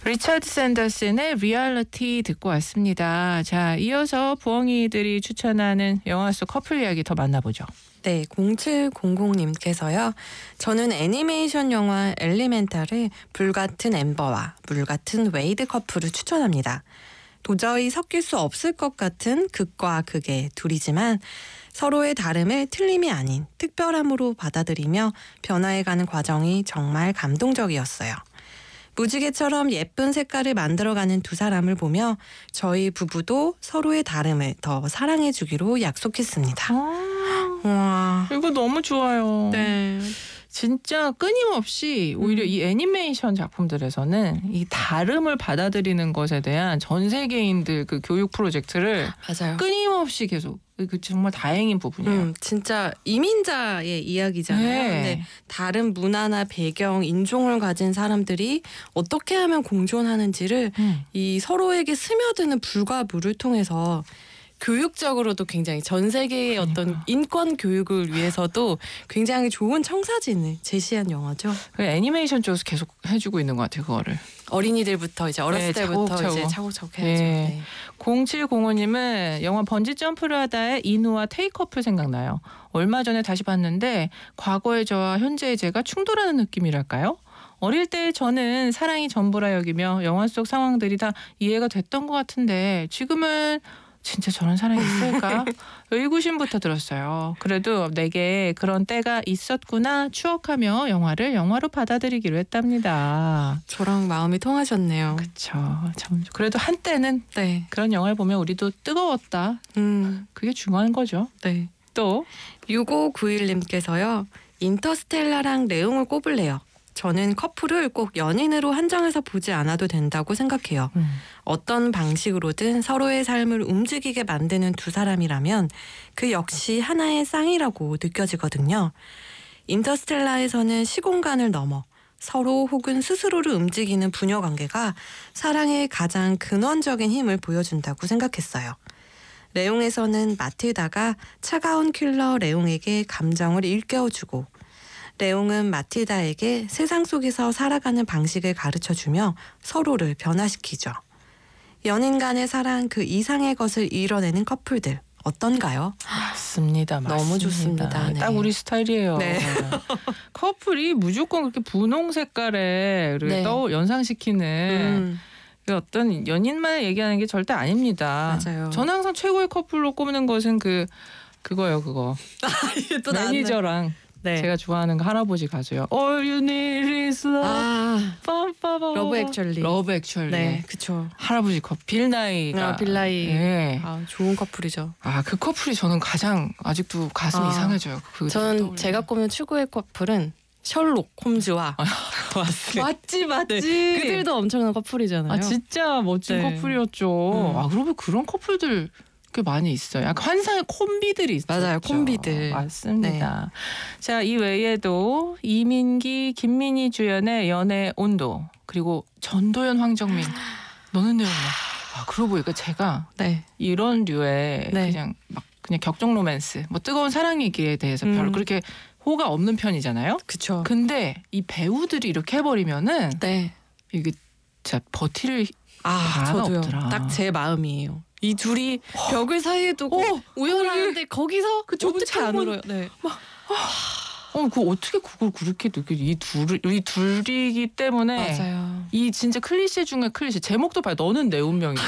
리차드 샌더슨의 리얼리티 듣고 왔습니다. 자, 이어서 부엉이들이 추천하는 영화 속 커플 이야기 더 만나보죠. 네, 0700님께서요. 저는 애니메이션 영화 엘리멘탈의 불같은 엠버와 물같은 웨이드 커플을 추천합니다. 도저히 섞일 수 없을 것 같은 극과 극의 둘이지만 서로의 다름을 틀림이 아닌 특별함으로 받아들이며 변화해가는 과정이 정말 감동적이었어요. 무지개처럼 예쁜 색깔을 만들어가는 두 사람을 보며 저희 부부도 서로의 다름을 더 사랑해주기로 약속했습니다. 와, 이거 너무 좋아요. 네. 진짜 끊임없이 오히려 이 애니메이션 작품들에서는 이 다름을 받아들이는 것에 대한 전 세계인들 그 교육 프로젝트를 맞아요. 끊임없이 계속 그 정말 다행인 부분이에요. 진짜 이민자의 이야기잖아요. 네. 근데 다른 문화나 배경, 인종을 가진 사람들이 어떻게 하면 공존하는지를 이 서로에게 스며드는 불과 물을 통해서 교육적으로도 굉장히 전 세계의 어떤 인권 교육을 위해서도 굉장히 좋은 청사진을 제시한 영화죠. 애니메이션 쪽에서 계속 해주고 있는 것 같아요, 그거를. 어린이들부터 이제 어렸을 때부터 차곡차곡. 이제 차곡차곡 해야죠. 네. 0705님은 영화 번지 점프를 하다의 인우와 테이 커플 생각나요. 얼마 전에 다시 봤는데 과거의 저와 현재의 제가 충돌하는 느낌이랄까요? 어릴 때 저는 사랑이 전부라 여기며 영화 속 상황들이 다 이해가 됐던 것 같은데 지금은 진짜 저런 사랑이 있을까? 의구심부터 들었어요. 그래도 내게 그런 때가 있었구나 추억하며 영화를 영화로 받아들이기로 했답니다. 저랑 마음이 통하셨네요. 그렇죠. 참 그래도 한때는 네. 그런 영화를 보면 우리도 뜨거웠다. 그게 중요한 거죠. 네. 또 6591님께서요. 인터스텔라랑 레옹을 꼽을래요. 저는 커플을 꼭 연인으로 한정해서 보지 않아도 된다고 생각해요. 어떤 방식으로든 서로의 삶을 움직이게 만드는 두 사람이라면 그 역시 하나의 쌍이라고 느껴지거든요. 인터스텔라에서는 시공간을 넘어 서로 혹은 스스로를 움직이는 부녀 관계가 사랑의 가장 근원적인 힘을 보여준다고 생각했어요. 레옹에서는 마틸다가 차가운 킬러 레옹에게 감정을 일깨워주고 레옹은 마틸다에게 세상 속에서 살아가는 방식을 가르쳐주며 서로를 변화시키죠. 연인 간의 사랑 그 이상의 것을 이뤄내는 커플들 어떤가요? 맞습니다. 너무 좋습니다. 네. 딱 우리 스타일이에요. 네. 커플이 무조건 그렇게 분홍 색깔에 네. 연상시키는 그 어떤 연인만 얘기하는 게 절대 아닙니다. 맞아요. 저는 항상 최고의 커플로 꼽는 것은 그거요. 또 매니저랑 네. 제가 좋아하는 거 할아버지 가수요. All you need is love. 러브 액츄얼리. 러브 액츄얼리. 네, 그쵸. 할아버지 빌나이가. 빌나이. 네. 좋은 커플이죠. 그 커플이 저는 가장 아직도 가슴이 이상해져요. 저는 제가 꼽는 최고의 커플은 셜록 홈즈와 맞지. 네. 그들도 엄청난 커플이잖아요. 진짜 멋진 네. 커플이었죠. 그러면 그런 커플들 꽤 많이 있어요. 약간 환상의 콤비들이 있죠. 맞아요. 콤비들. 맞습니다. 자, 이 외에도 이민기, 김민희 주연의 연애 온도 그리고 전도연, 황정민 너는 내 엄마. 그러고 보니까 제가 이런 류의 그냥 격정 로맨스, 뭐 뜨거운 사랑 얘기에 대해서 별로 그렇게 호가 없는 편이잖아요. 그쵸. 근데 이 배우들이 이렇게 해버리면은 이게 진짜 버틸 바가 저도요. 없더라. 딱 제 마음이에요. 이 둘이 벽을 사이에 두고 우연하는데 거기서 그 좁은 어떻게 안 울어요? 네. 어떻게 그걸 그렇게 느껴? 이 둘이기 때문에 맞아요. 이 진짜 클리셰 중에 클리셰. 제목도 봐요. 너는 내 운명이야.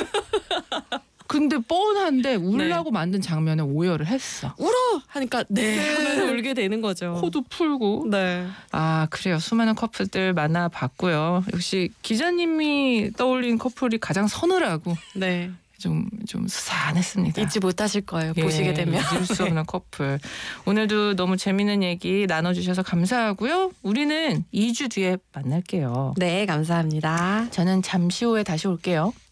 근데 뻔한데 울라고 만든 장면에 오열을 했어. 울어 하니까 하면서 울게 되는 거죠. 코도 풀고. 네. 그래요. 수많은 커플들 만나봤고요. 역시 기자님이 떠올린 커플이 가장 서늘하고 좀 수산했습니다. 잊지 못하실 거예요. 보시게 되면. 잊을 수 없는 커플. 오늘도 너무 재밌는 얘기 나눠주셔서 감사하고요. 우리는 2주 뒤에 만날게요. 네, 감사합니다. 저는 잠시 후에 다시 올게요.